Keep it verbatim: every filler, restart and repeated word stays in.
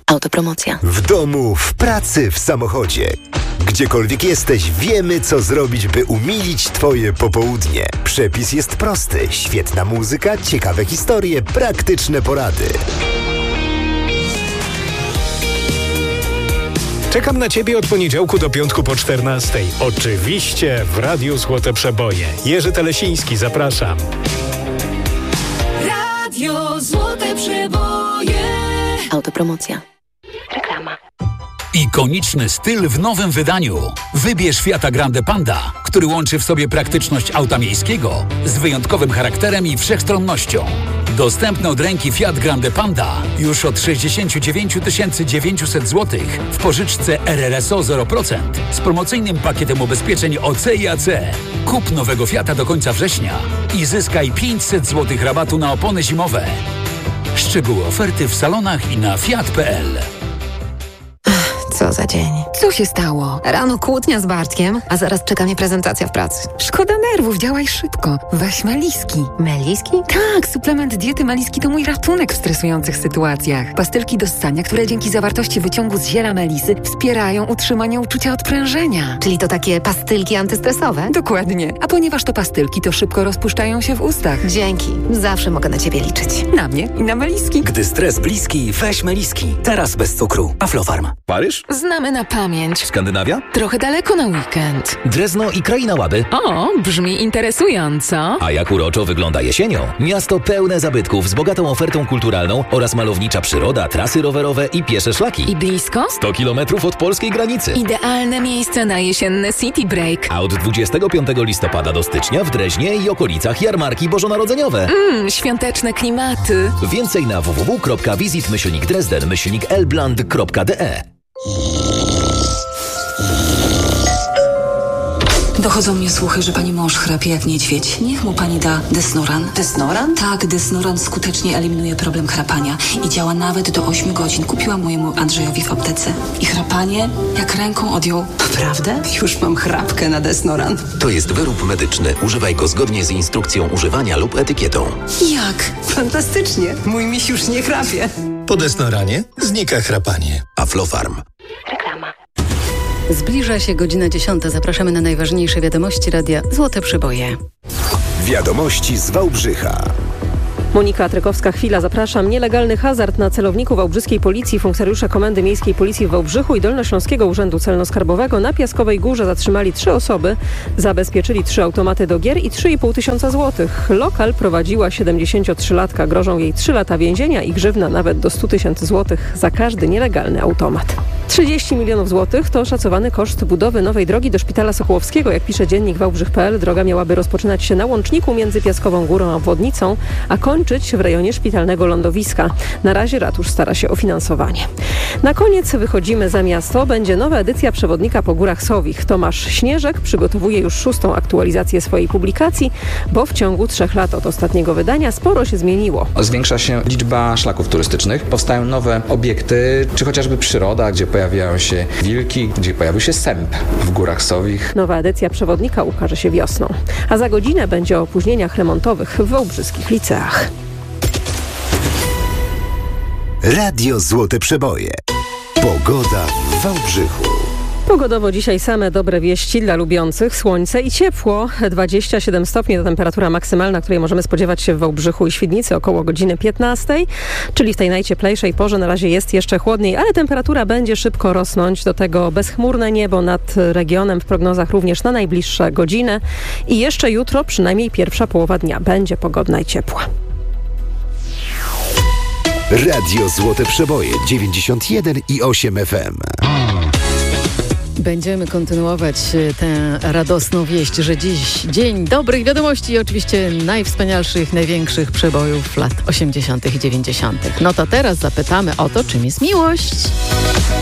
Autopromocja. W domu, w pracy, w samochodzie. Gdziekolwiek jesteś, wiemy, co zrobić, by umilić Twoje popołudnie. Przepis jest prosty. Świetna muzyka, ciekawe historie, praktyczne porady. Czekam na Ciebie od poniedziałku do piątku po czternastej. Oczywiście w Radiu Złote Przeboje. Jerzy Telesiński, zapraszam. Radio Złote Przeboje. Autopromocja. Reklama. Ikoniczny styl w nowym wydaniu. Wybierz Fiata Grande Panda, który łączy w sobie praktyczność auta miejskiego z wyjątkowym charakterem i wszechstronnością. Dostępny od ręki Fiat Grande Panda już od sześćdziesiąt dziewięć tysięcy dziewięćset złotych w pożyczce R R S O zero procent z promocyjnym pakietem ubezpieczeń O C i A C. Kup nowego Fiata do końca września i zyskaj pięćset złotych rabatu na opony zimowe. Szczegóły oferty w salonach i na fiat kropka p l. Co za dzień. Co się stało? Rano kłótnia z Bartkiem, a zaraz czeka mnie prezentacja w pracy. Szkoda nerwów, działaj szybko. Weź Meliski. Meliski? Tak, suplement diety Meliski to mój ratunek w stresujących sytuacjach. Pastylki do ssania, które dzięki zawartości wyciągu z ziela melisy wspierają utrzymanie uczucia odprężenia. Czyli to takie pastylki antystresowe? Dokładnie. A ponieważ to pastylki, to szybko rozpuszczają się w ustach. Dzięki. Zawsze mogę na Ciebie liczyć. Na mnie i na Meliski. Gdy stres bliski, weź Meliski. Teraz bez cukru. Aflofarm. Paryż? Znamy na pamięć. Skandynawia? Trochę daleko na weekend. Drezno i Kraina Łady. O, brzmi interesująco. A jak uroczo wygląda jesienią? Miasto pełne zabytków z bogatą ofertą kulturalną oraz malownicza przyroda, trasy rowerowe i piesze szlaki. I blisko? sto kilometrów od polskiej granicy. Idealne miejsce na jesienny city break. A od dwudziestego piątego listopada do stycznia w Dreźnie i okolicach jarmarki bożonarodzeniowe. Mmm, świąteczne klimaty. Więcej na w w w kropka visit myślnik dresden myślnik elbland kropka d e. Dochodzą mnie słuchy, że pani mąż chrapie jak niedźwiedź. Niech mu pani da Desnoran. Desnoran? Tak, Desnoran skutecznie eliminuje problem chrapania i działa nawet do ośmiu godzin. Kupiłam mojemu Andrzejowi w aptece. I chrapanie jak ręką odjął. Naprawdę? Już mam chrapkę na Desnoran. To jest wyrób medyczny. Używaj go zgodnie z instrukcją używania lub etykietą. Jak? Fantastycznie. Mój miś już nie chrapie. Po Desnoranie znika chrapanie. Aflofarm. Reklama. Zbliża się godzina dziesiąta. Zapraszamy na najważniejsze wiadomości Radia Złote Przeboje. Wiadomości z Wałbrzycha. Monika Trykowska-Chwila, zapraszam. Nielegalny hazard na celowniku wałbrzyskiej policji. Funkcjonariusze Komendy Miejskiej Policji w Wałbrzychu i Dolnośląskiego Urzędu Celno-Skarbowego na Piaskowej Górze zatrzymali trzy osoby, zabezpieczyli trzy automaty do gier i trzy i pół tysiąca złotych. Lokal prowadziła siedemdziesięciotrzylatka. Grożą jej trzy lata więzienia i grzywna nawet do stu tysięcy złotych za każdy nielegalny automat. trzydzieści milionów złotych to szacowany koszt budowy nowej drogi do Szpitala Sokołowskiego. Jak pisze dziennik Wałbrzych kropka p l, droga miałaby rozpoczynać się na łączniku między Piaskową Górą a obwodnicą, a kończyć w rejonie szpitalnego lądowiska. Na razie ratusz stara się o finansowanie. Na koniec wychodzimy za miasto. Będzie nowa edycja Przewodnika po Górach Sowich. Tomasz Śnieżek przygotowuje już szóstą aktualizację swojej publikacji, bo w ciągu trzech lat od ostatniego wydania sporo się zmieniło. Zwiększa się liczba szlaków turystycznych, powstają nowe obiekty, czy chociażby przyroda, gdzie pojawiają się wilki, gdzie pojawił się sęp w Górach Sowich. Nowa edycja Przewodnika ukaże się wiosną. A za godzinę będzie o opóźnieniach remontowych w wałbrzyskich liceach. Radio Złote Przeboje. Pogoda w Wałbrzychu. Pogodowo dzisiaj same dobre wieści dla lubiących. Słońce i ciepło. dwadzieścia siedem stopni to temperatura maksymalna, której możemy spodziewać się w Wałbrzychu i Świdnicy około godziny piętnastej, czyli w tej najcieplejszej porze. Na razie jest jeszcze chłodniej, ale temperatura będzie szybko rosnąć. Do tego bezchmurne niebo nad regionem w prognozach również na najbliższe godziny. I jeszcze jutro, przynajmniej pierwsza połowa dnia, będzie pogodna i ciepła. Radio Złote Przeboje dziewięćdziesiąt jeden i osiem F M. Będziemy kontynuować tę radosną wieść, że dziś dzień dobrych wiadomości i oczywiście najwspanialszych, największych przebojów lat osiemdziesiątych i dziewięćdziesiątych. No to teraz zapytamy o to, czym jest miłość.